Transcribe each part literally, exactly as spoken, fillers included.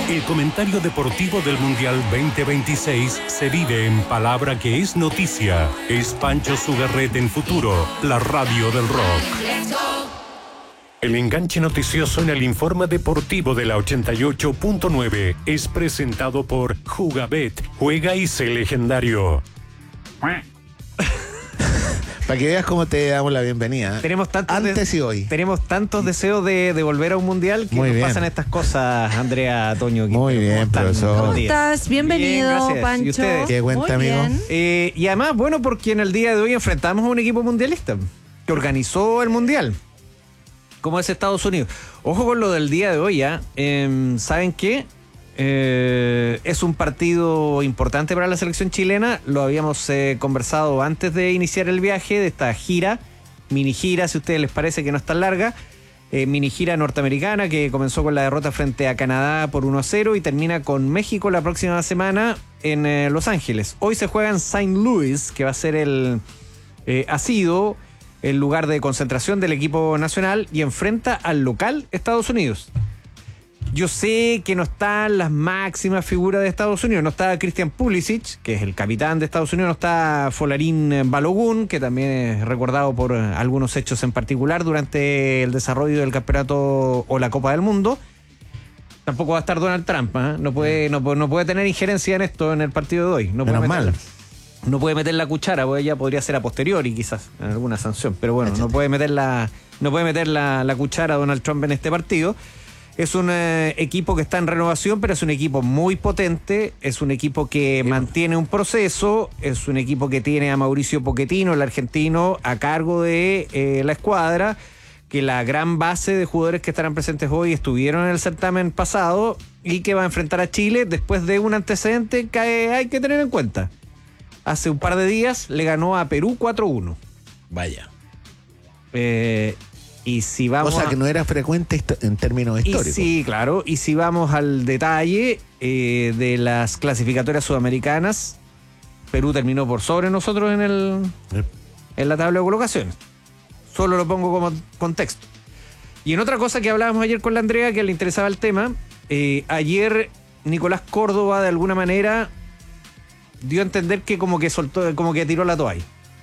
El comentario deportivo del Mundial veinte veintiséis se vive en palabra que es noticia. Es Pancho Sugarret en Futuro, la radio del rock. El enganche noticioso en el informe deportivo de la ochenta y ocho punto nueve es presentado por Jugabet. Juega y sé legendario. Para que veas cómo te damos la bienvenida. Tenemos tantos Antes de, y hoy. Tenemos tantos deseos de, de volver a un mundial que Muy nos bien. pasan estas cosas, Andrea, Toño. Muy bien, ¿Cómo profesor. ¿Cómo estás? Bienvenido, Bien, gracias. Pancho. ¿Y ustedes? ¿Qué cuenta, Muy amigo? bien. Eh, y además, bueno, porque en el día de hoy enfrentamos a un equipo mundialista que organizó el mundial, como es Estados Unidos. Ojo con lo del día de hoy, ¿ya? Eh, ¿Saben qué? Eh, es un partido importante para la selección chilena. Lo habíamos eh, conversado antes de iniciar el viaje de esta gira, mini gira, si a ustedes les parece que no es tan larga. Eh, mini gira norteamericana que comenzó con la derrota frente a Canadá por uno a cero y termina con México la próxima semana en eh, Los Ángeles. Hoy se juega en Saint Louis, que va a ser el eh, ha sido el lugar de concentración del equipo nacional, y enfrenta al local Estados Unidos. Yo sé que no están las máximas figuras de Estados Unidos, no está Christian Pulisic, que es el capitán de Estados Unidos, no está Folarin Balogun, que también es recordado por algunos hechos en particular durante el desarrollo del campeonato o la Copa del Mundo. Tampoco va a estar Donald Trump, ¿eh? no, puede, no, no puede tener injerencia en esto en el partido de hoy. No puede Menos meter, mal. No puede meter la cuchara, porque ella podría ser a posteriori quizás, en alguna sanción, pero bueno, no puede meter la, no puede meter la, la cuchara a Donald Trump en este partido. Es un eh, equipo que está en renovación, pero es un equipo muy potente, es un equipo que sí, mantiene un proceso, es un equipo que tiene a Mauricio Pochettino, el argentino, a cargo de eh, la escuadra, que la gran base de jugadores que estarán presentes hoy estuvieron en el certamen pasado y que va a enfrentar a Chile después de un antecedente que hay que tener en cuenta. Hace un par de días le ganó a Perú cuatro uno. Vaya. Eh... Y si vamos o sea, a... que no era frecuente en términos históricos. Y sí, claro. Y si vamos al detalle eh, de las clasificatorias sudamericanas, Perú terminó por sobre nosotros en el sí. en la tabla de colocaciones. Solo lo pongo como contexto. Y en otra cosa que hablábamos ayer con la Andrea, que le interesaba el tema, eh, ayer Nicolás Córdoba de alguna manera dio a entender que como que soltó, como que tiró la toalla.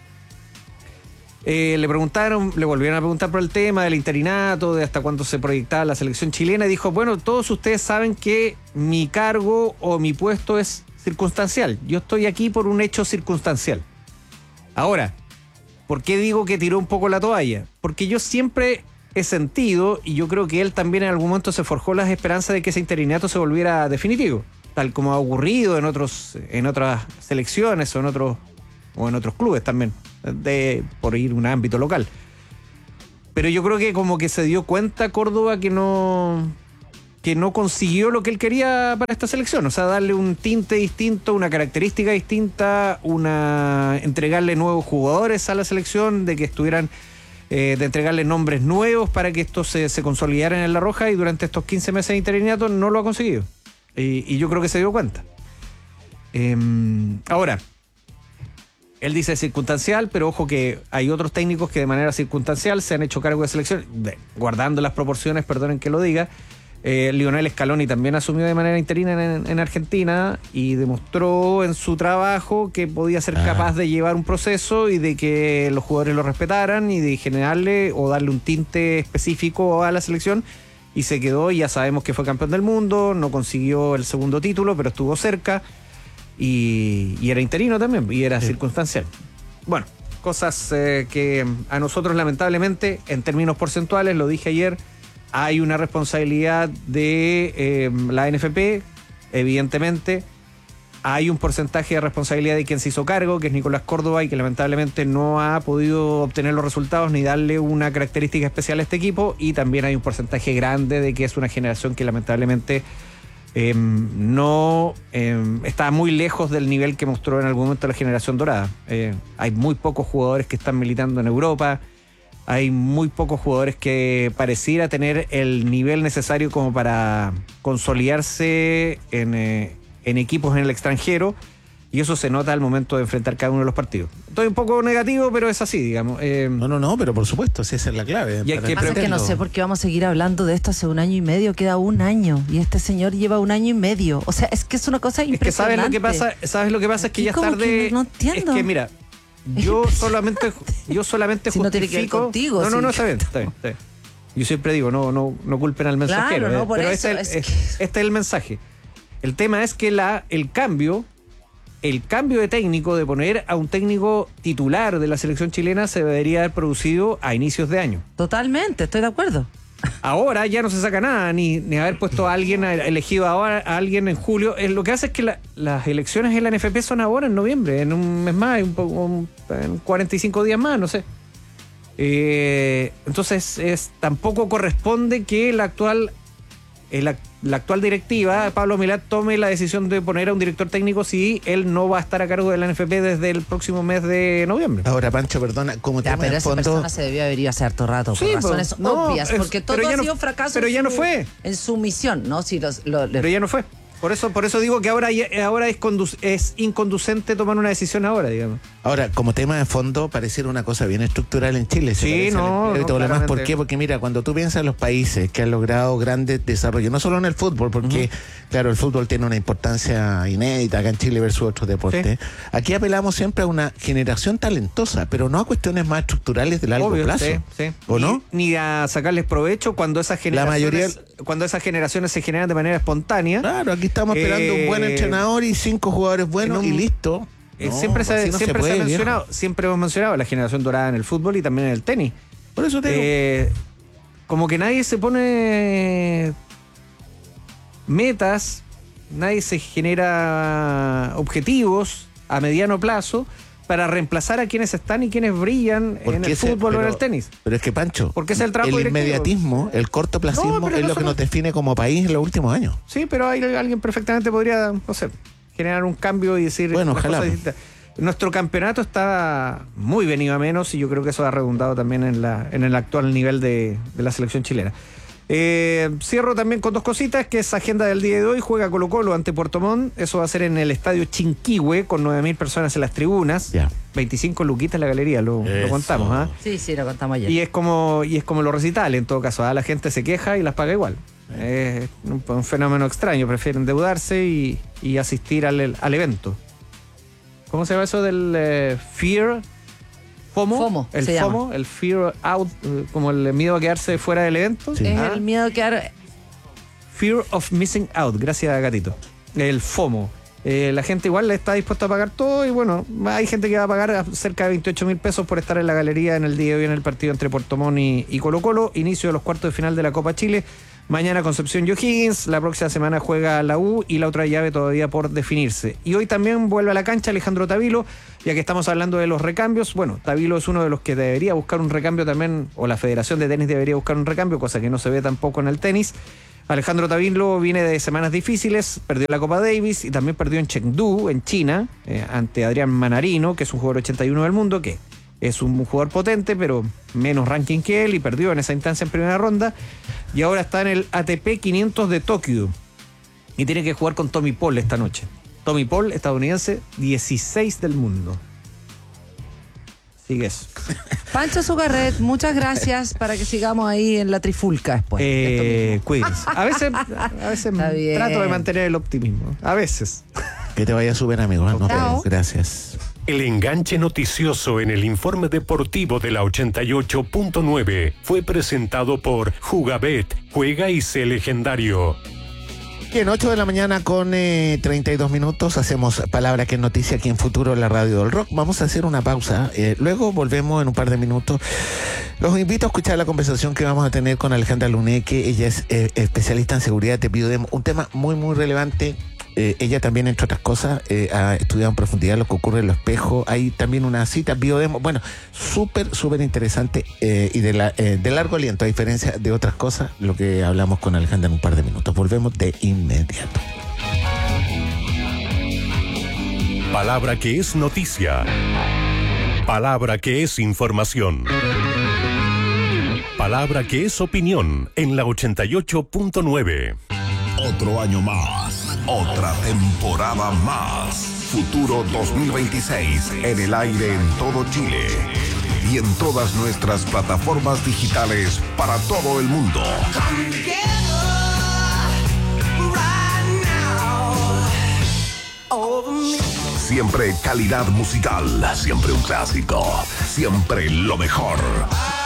Eh, le preguntaron, le volvieron a preguntar por el tema del interinato, de hasta cuándo se proyectaba la selección chilena, y dijo, bueno, todos ustedes saben que mi cargo o mi puesto es circunstancial. Yo estoy aquí por un hecho circunstancial. Ahora, ¿por qué digo que tiró un poco la toalla? Porque yo siempre he sentido, y yo creo que él también en algún momento se forjó las esperanzas de que ese interinato se volviera definitivo, tal como ha ocurrido en otros, en otras selecciones o en otros o en otros clubes también, de, por ir a un ámbito local. Pero yo creo que como que se dio cuenta Córdoba que no, que no consiguió lo que él quería para esta selección, o sea, darle un tinte distinto, una característica distinta, una entregarle nuevos jugadores a la selección, de que estuvieran, eh, de entregarle nombres nuevos para que esto se, se consolidara en La Roja, y durante estos quince meses de interinato no lo ha conseguido. Y, y yo creo que se dio cuenta. Eh, ahora, él dice circunstancial, pero ojo que hay otros técnicos que de manera circunstancial se han hecho cargo de selección, de, guardando las proporciones, perdonen que lo diga. Eh, Lionel Scaloni también asumió de manera interina en, en Argentina y demostró en su trabajo que podía ser ah. capaz de llevar un proceso y de que los jugadores lo respetaran y de generarle o darle un tinte específico a la selección, y se quedó, y ya sabemos que fue campeón del mundo, no consiguió el segundo título, pero estuvo cerca. Y, y era interino también, y era sí. circunstancial. Bueno, cosas eh, que a nosotros lamentablemente, en términos porcentuales, lo dije ayer, hay una responsabilidad de eh, la N F P, evidentemente. Hay un porcentaje de responsabilidad de quien se hizo cargo, que es Nicolás Córdoba, y que lamentablemente no ha podido obtener los resultados ni darle una característica especial a este equipo. Y también hay un porcentaje grande de que es una generación que lamentablemente Eh, no eh, está muy lejos del nivel que mostró en algún momento la generación dorada. Eh, hay muy pocos jugadores que están militando en Europa, hay muy pocos jugadores que pareciera tener el nivel necesario como para consolidarse en, eh, en equipos en el extranjero, Y eso se nota al momento de enfrentar cada uno de los partidos. Estoy un poco negativo, pero es así, digamos. Eh, No, no, no, pero por supuesto, sí, esa es la clave. Y hay para que Pasa que no entenderlo. sé por qué vamos a seguir hablando de esto hace un año y medio, queda un año y este señor lleva un año y medio. O sea, es que es una cosa es que impresionante. sabes lo que pasa, sabes lo que pasa es que Aquí ya es como tarde. que no entiendo. Es que mira, yo solamente, yo solamente Si no tiene que ver justifico. contigo, no, no, sí. no, está bien, está bien, está bien. Yo siempre digo, no, no, no culpen al mensajero. Claro, no, eh, por pero eso, este, es es el, que- es- este es el mensaje. El tema es que la, el cambio, el cambio de técnico, de poner a un técnico titular de la selección chilena, se debería haber producido a inicios de año. Totalmente, estoy de acuerdo. Ahora ya no se saca nada, ni, ni haber puesto a alguien, a- elegido ahora a alguien en julio. Eh, lo que hace es que la- las elecciones en la N F P son ahora en noviembre, en un mes más, un, po- un- en cuarenta y cinco días más, no sé. Eh, entonces es, tampoco corresponde que la actual, eh, la, la actual directiva, Pablo Milat, tome la decisión de poner a un director técnico si él no va a estar a cargo de la N F P desde el próximo mes de noviembre. Ahora, Pancho, perdona, como Ya, tema pero de esa fondo... persona se debió haber ido hace harto rato, Sí, por pues, razones no, obvias, es- porque todo pero ya ha no- sido fracaso pero en ya no su- fue. en su misión, ¿no? Si los, lo- le- Pero ya no fue. Por eso, por eso digo que ahora, ya- ahora es, condu- es inconducente tomar una decisión ahora, digamos. Ahora, como tema de fondo, pareciera una cosa bien estructural en Chile. se Sí, parece al no, empleo y no, todo lo demás. ¿Por claramente. qué? Porque mira, cuando tú piensas en los países que han logrado grandes desarrollos, no solo en el fútbol, porque claro, el fútbol tiene una importancia inédita acá en Chile versus otros deportes. Aquí apelamos siempre a una generación talentosa, pero no a cuestiones más estructurales de largo Obvio, plazo. sí, sí. ¿O Ni- no? Ni a sacarles provecho cuando esas generaciones, mayoría- cuando esas generaciones se generan de manera espontánea. Claro, aquí estamos esperando Eh, un buen entrenador y cinco jugadores buenos en un- y listo. Eh, No, siempre se, así no siempre se puede, ha viejo. mencionado, siempre hemos mencionado la generación dorada en el fútbol y también en el tenis. Por eso te digo. Eh, como que nadie se pone metas, nadie se genera objetivos a mediano plazo para reemplazar a quienes están y quienes brillan en Porque el ese- fútbol o en pero- el tenis. Pero es que, Pancho, Porque ese es el trabajo el directivo. inmediatismo, el cortoplacismo No, pero es no lo que somos- nos define como país en los últimos años. Sí, pero hay, alguien perfectamente podría, no sé, generar un cambio y decir Bueno, las ojalá. cosas distintas. Nuestro campeonato está muy venido a menos y yo creo que eso ha redundado también en, la, en el actual nivel de, de la selección chilena. Eh, cierro también con dos cositas, que es agenda del día de hoy. Juega Colo Colo ante Puerto Montt. Eso va a ser en el estadio Chinquihue, con nueve mil personas en las tribunas. Ya. veinticinco luquitas en la galería, lo, lo Eso. contamos. ¿Ah? Sí, sí, lo contamos ayer. Y es como y es como los recitales, en todo caso. ¿ah? La gente se queja y las paga igual. Es un, un fenómeno extraño. Prefieren endeudarse y, y asistir al, al evento. ¿Cómo se llama eso del eh, fear? FOMO. FOMO, El se FOMO, llama. el fear out, eh, como el miedo a quedarse fuera del evento. Sí. Es ¿Ah? el miedo que ahora... Fear of missing out, gracias Gatito. El FOMO. Eh, la gente igual está dispuesta a pagar todo y bueno, hay gente que va a pagar cerca de veintiocho mil pesos por estar en la galería en el día de hoy en el partido entre Puerto Montt y, y Colo Colo. Inicio de los cuartos de final de la Copa Chile. Mañana Concepción y O'Higgins, la próxima semana juega la U y la otra llave todavía por definirse. Y hoy también vuelve a la cancha Alejandro Tavilo, ya que estamos hablando de los recambios. Bueno, Tavilo es uno de los que debería buscar un recambio también, o la Federación de Tenis debería buscar un recambio, cosa que no se ve tampoco en el tenis. Alejandro Tavilo viene de semanas difíciles, perdió la Copa Davis y también perdió en Chengdu, en China, eh, ante Adrián Manarino, que es un jugador ochenta y uno del mundo, que es un jugador potente, pero menos ranking que él, y perdió en esa instancia en primera ronda. Y ahora está en el A T P quinientos de Tokio y tiene que jugar con Tommy Paul esta noche. Tommy Paul, estadounidense, dieciséis del mundo. Sigue eso. Pancho Zugarret, muchas gracias para que sigamos ahí en la trifulca después. Eh, cuídense. A veces, a veces Está bien. trato de mantener el optimismo. A veces. Que te vaya súper, amigo. ¿eh? Nos Chao. vemos. Gracias. El enganche noticioso en el informe deportivo de la ochenta y ocho punto nueve fue presentado por Jugabet, juega y sé legendario. Bien, ocho de la mañana con eh, treinta y dos minutos. Hacemos Palabra que es Noticia aquí en Futuro, la radio del rock. Vamos a hacer una pausa. Eh, luego volvemos en un par de minutos. Los invito a escuchar la conversación que vamos a tener con Alejandra Luneque. Ella es eh, especialista en seguridad de biodemo. Un tema muy, muy relevante. Eh, ella también, entre otras cosas, eh, ha estudiado en profundidad lo que ocurre en los espejos. Hay también una cita biodemo. Bueno, súper, súper interesante eh, y de, la, eh, de largo aliento, a diferencia de otras cosas, lo que hablamos con Alejandra en un par de minutos. Volvemos de inmediato. Palabra que es noticia. Palabra que es información. Palabra que es opinión en la ochenta y ocho punto nueve. Otro año más Otra temporada más. Futuro dos mil veintiséis en el aire en todo Chile y en todas nuestras plataformas digitales para todo el mundo. Siempre calidad musical, siempre un clásico, siempre lo mejor.